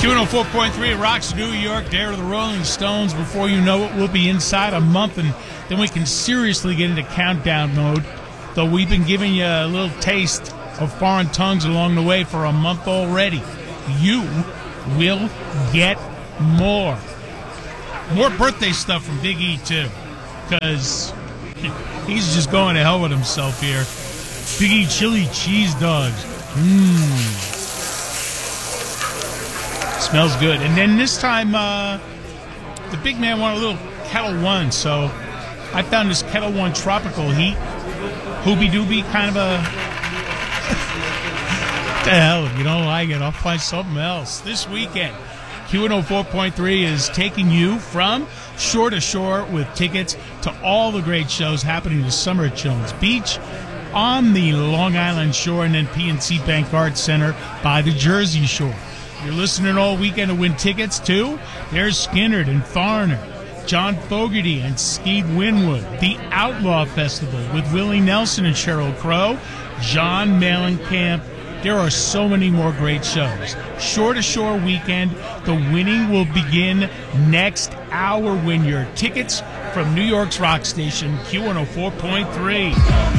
Q104.3 rocks New York. There are the Rolling Stones. Before you know it, we'll be inside a month, and then we can seriously get into countdown mode. Though we've been giving you a little taste of foreign tongues along the way for a month already. You will get more. More birthday stuff from Big E, too, because he's just going to hell with himself here. Big E chili cheese dogs. Smells good. And then this time, the big man wanted a little Kettle One, so I found this Kettle One Tropical Heat. Hoobie-doobie, kind of a... What the hell? If you don't like it, I'll find something else. This weekend, Q104.3 is taking you from shore to shore with tickets to all the great shows happening this summer at Jones Beach, on the Long Island Shore, and then PNC Bank Arts Center by the Jersey Shore. You're listening all weekend to win tickets, too. There's Skinnerd and Foreigner, John Fogerty and Steve Winwood, the Outlaw Festival with Willie Nelson and Sheryl Crow, John Mellencamp. There are so many more great shows. Shore to Shore weekend. The winning will begin next hour. Win your tickets from New York's rock station, Q104.3.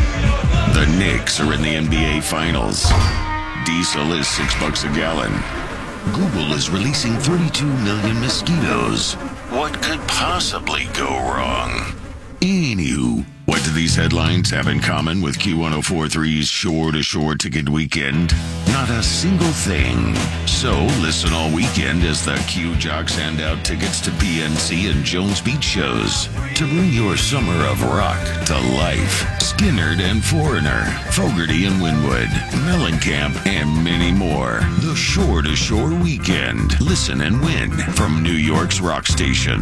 The Knicks are in the NBA Finals. Diesel is $6 a gallon. Google is releasing 32 million mosquitoes. What could possibly go wrong? Anywho, what do these headlines have in common with Q104.3's Shore to Shore Ticket Weekend? Not a single thing. So listen all weekend as the Q Jocks hand out tickets to PNC and Jones Beach shows to bring your summer of rock to life. Skinnerd and Foreigner, Fogerty and Winwood, Mellencamp, and many more. The Shore to Shore Weekend. Listen and win from New York's rock station,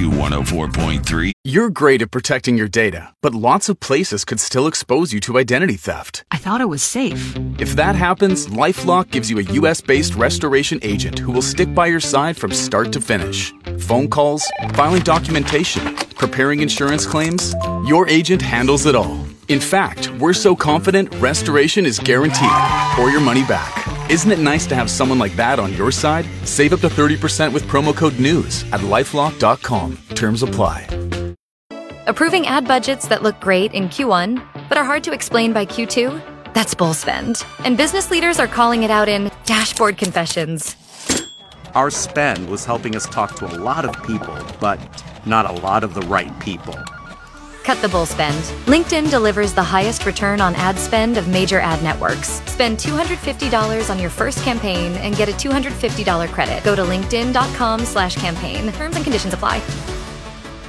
Q104.3. You're great at protecting your data, but lots of places could still expose you to identity theft. I thought it was safe. If that happens, LifeLock gives you a U.S.-based restoration agent who will stick by your side from start to finish. Phone calls, filing documentation, preparing insurance claims, your agent handles it all. In fact, we're so confident restoration is guaranteed or your money back. Isn't it nice to have someone like that on your side? Save up to 30% with promo code NEWS at LifeLock.com. Terms apply. Approving ad budgets that look great in Q1, but are hard to explain by Q2? That's bull spend. And business leaders are calling it out in dashboard confessions. Our spend was helping us talk to a lot of people, but not a lot of the right people. Cut the bull spend. LinkedIn delivers the highest return on ad spend of major ad networks. Spend $250 on your first campaign and get a $250 credit. Go to linkedin.com/campaign. Terms and conditions apply.